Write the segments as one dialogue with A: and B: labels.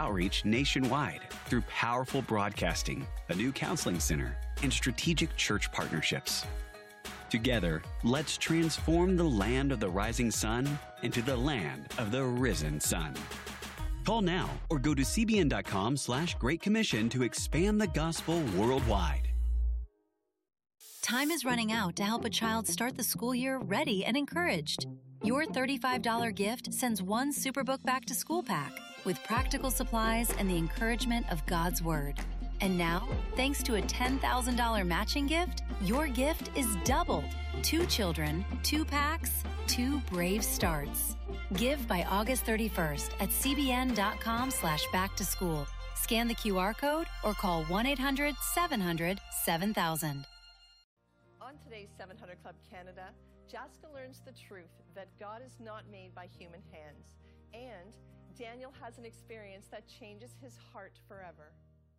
A: outreach nationwide through powerful broadcasting, a new counseling center, and strategic church partnerships. Together, let's transform the land of the rising sun into the land of the risen sun. Call now or go to cbn.com/Great Commission to expand the gospel worldwide.
B: Time is running out to help a child start the school year ready and encouraged. Your $35 gift sends one Superbook Back to School pack with practical supplies and the encouragement of God's Word. And now, thanks to a $10,000 matching gift, your gift is doubled. 2 children, 2 packs, 2 brave starts. Give by August 31st at cbn.com/backtoschool. Scan the QR code or call 1-800-700-7000.
C: On today's 700 Club Canada, Jaska learns the truth that God is not made by human hands, and Daniel has an experience that changes his heart forever.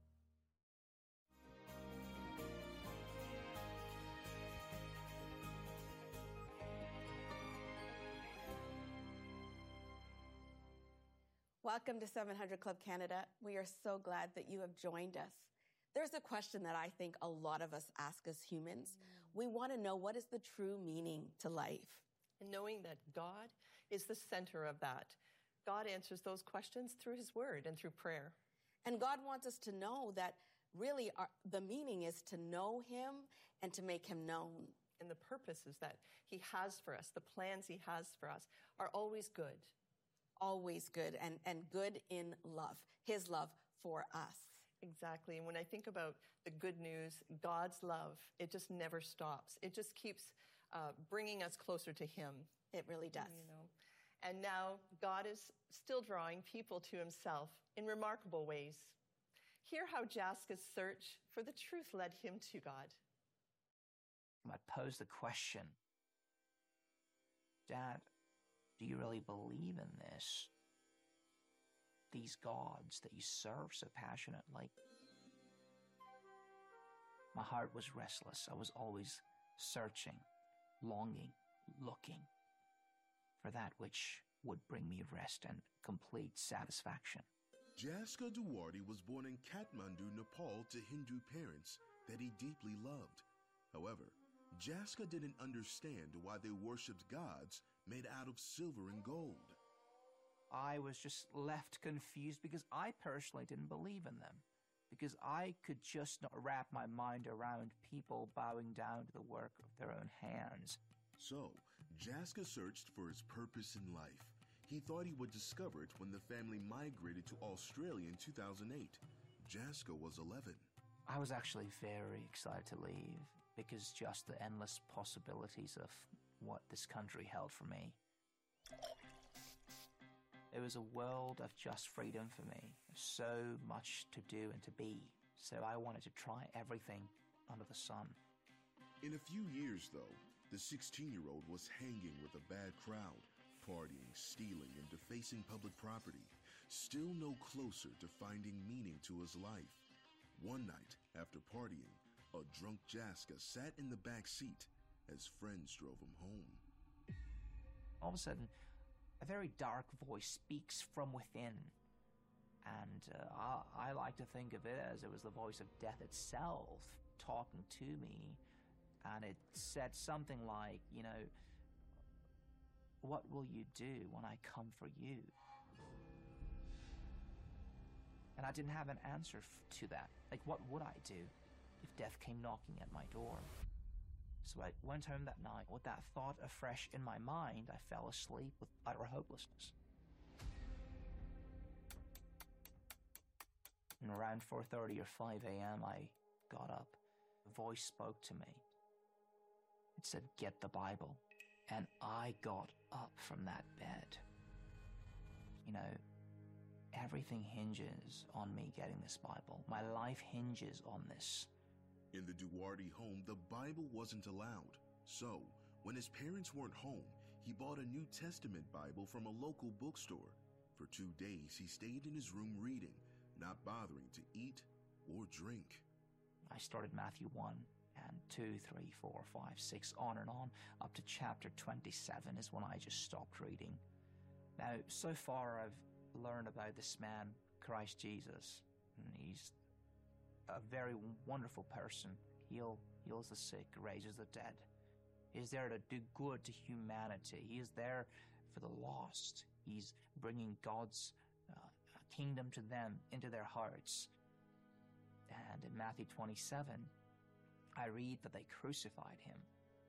D: Welcome to 700 Club Canada. We are so glad that you have joined us. There's a question that I think a lot of us ask as humans. We want to know, what is the true meaning to life?
C: And knowing that God is the center of that. God answers those questions through His Word and through prayer.
D: And God wants us to know that really the meaning is to know Him and to make Him known.
C: And the purposes that He has for us, the plans He has for us, are always good.
D: Always good, and good in love, His love for us.
C: Exactly. And when I think about the good news, God's love, it just never stops. It just keeps bringing us closer to Him.
D: It really does.
C: You know? And now God is still drawing people to Himself in remarkable ways. Hear how Jaska's search for the truth led him to God.
E: I posed the question, Dad, do you really believe in this? These gods that you serve so passionately? My heart was restless. I was always searching, longing, looking for that which would bring me rest and complete satisfaction.
F: Jaska Duarte was born in Kathmandu, Nepal to Hindu parents that he deeply loved. However, Jaska didn't understand why they worshipped gods made out of silver and gold.
E: I was just left confused because I personally didn't believe in them, because I could just not wrap my mind around people bowing down to the work of their own hands.
F: So, Jaska searched for his purpose in life. He thought he would discover it when the family migrated to Australia in 2008. Jaska was 11.
E: I was actually very excited to leave because just the endless possibilities of what this country held for me. It was a world of just freedom for me. So much to do and to be. So I wanted to try everything under the sun.
F: In a few years, though, the 16-year-old was hanging with a bad crowd, partying, stealing, and defacing public property, still no closer to finding meaning to his life. One night, after partying, a drunk Jaska sat in the back seat as friends drove him home.
E: All of a sudden, a very dark voice speaks from within. And I like to think of it as it was the voice of death itself talking to me. And it said something like, you know, what will you do when I come for you? And I didn't have an answer to that. Like, what would I do if death came knocking at my door? So I went home that night with that thought afresh in my mind. I fell asleep with utter hopelessness. And around 4:30 or 5 a.m., I got up. A voice spoke to me. It said, "Get the Bible." And I got up from that bed. You know, everything hinges on me getting this Bible. My life hinges on this.
F: In the Duarte home, the Bible wasn't allowed. So, when his parents weren't home, he bought a New Testament Bible from a local bookstore. For 2 days, he stayed in his room reading, not bothering to eat or drink.
E: I started Matthew 1 and 2, 3, 4, 5, 6, on and on, up to chapter 27 is when I just stopped reading. Now, so far I've learned about this man, Christ Jesus. And he's a very wonderful person. Heals the sick, raises the dead. He's there to do good to humanity. He is there for the lost. He's bringing God's kingdom to them, into their hearts. And in Matthew 27, I read that they crucified him.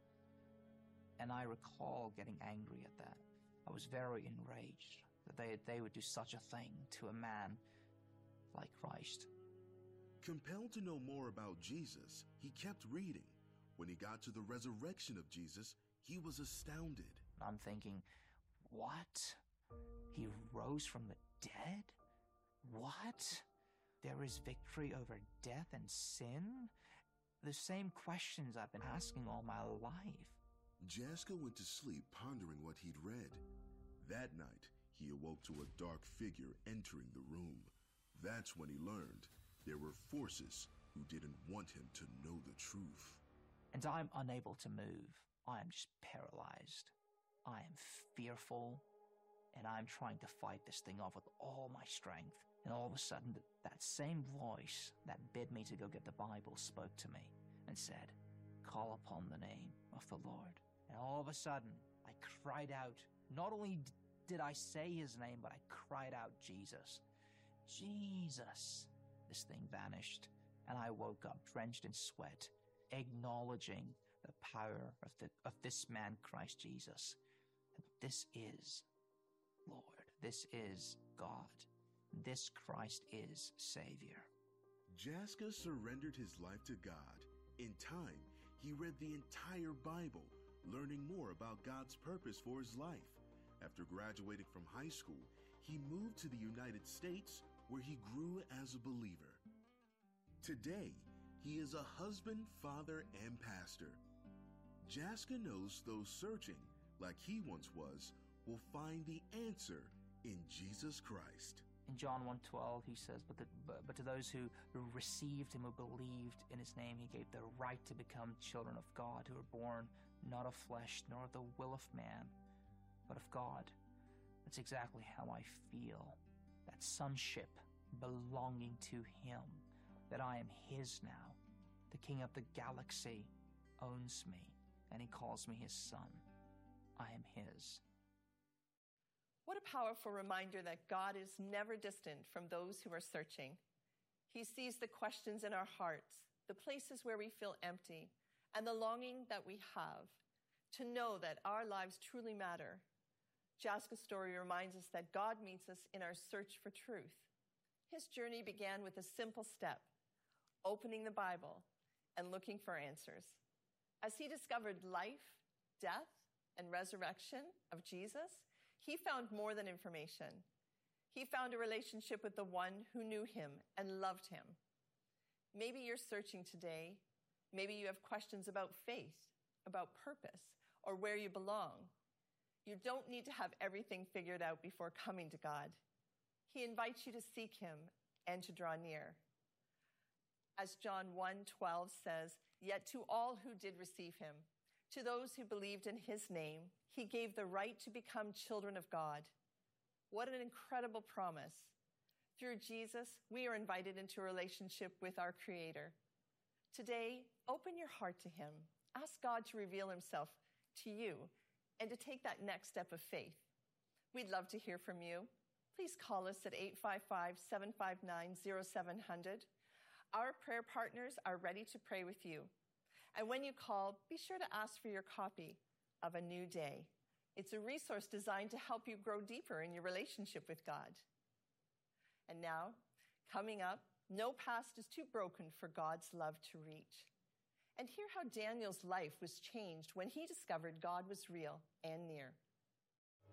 E: And I recall getting angry at that. I was very enraged that they would do such a thing to a man like Christ.
F: Compelled to know more about Jesus, he kept reading. When he got to the resurrection of Jesus, he was astounded.
E: I'm thinking, what? He rose from the dead? What? There is victory over death and sin? The same questions I've been asking all my life.
F: Jaska went to sleep pondering what he'd read. That night, he awoke to a dark figure entering the room. That's when he learned there were forces who didn't want him to know the truth.
E: And I'm unable to move. I am just paralyzed. I am fearful, and I'm trying to fight this thing off with all my strength. And all of a sudden, that same voice that bid me to go get the Bible spoke to me and said, "Call upon the name of the Lord." And all of a sudden, I cried out. Not only did I say his name, but I cried out, "Jesus, Jesus." This thing vanished, and I woke up drenched in sweat, acknowledging the power of this man, Christ Jesus. And this is Lord. This is God. This Christ is Savior.
F: Jaska surrendered his life to God. In time, he read the entire Bible, learning more about God's purpose for his life. After graduating from high school, he moved to the United States, where he grew as a believer. Today, he is a husband, father, and pastor. Jaska knows those searching, like he once was, will find the answer in Jesus Christ.
E: In John 1:12, he says, but to those who received him, who believed in his name, he gave the right to become children of God, who are born not of flesh, nor of the will of man, but of God. That's exactly how I feel. That sonship belonging to him, that I am his now. The King of the galaxy owns me, and he calls me his son. I am his.
C: What a powerful reminder that God is never distant from those who are searching. He sees the questions in our hearts, the places where we feel empty, and the longing that we have to know that our lives truly matter. Jaska's story reminds us that God meets us in our search for truth. His journey began with a simple step, opening the Bible and looking for answers. As he discovered life, death, and resurrection of Jesus, he found more than information. He found a relationship with the one who knew him and loved him. Maybe you're searching today. Maybe you have questions about faith, about purpose, or where you belong. You don't need to have everything figured out before coming to God. He invites you to seek him and to draw near. As John 1:12 says, "Yet to all who did receive him, to those who believed in his name, he gave the right to become children of God." What an incredible promise. Through Jesus, we are invited into a relationship with our Creator. Today, open your heart to him. Ask God to reveal himself to you and to take that next step of faith. We'd love to hear from you. Please call us at 855-759-0700. Our prayer partners are ready to pray with you. And when you call, be sure to ask for your copy of A New Day. It's a resource designed to help you grow deeper in your relationship with God. And now, coming up, no past is too broken for God's love to reach. And hear how Daniel's life was changed when he discovered God was real and near.